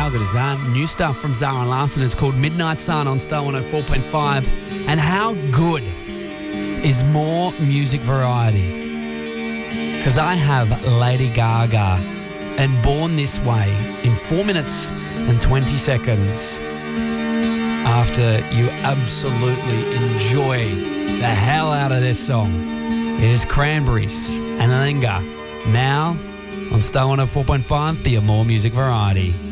How good is that? New stuff from Zara Larsson. It's called Midnight Sun on Star 104.5. And how good is more music variety? Because I have Lady Gaga and Born This Way in 4 minutes and 20 seconds. After you absolutely enjoy the hell out of this song. It is Cranberries and Linger now on Star 104.5 for your more music variety.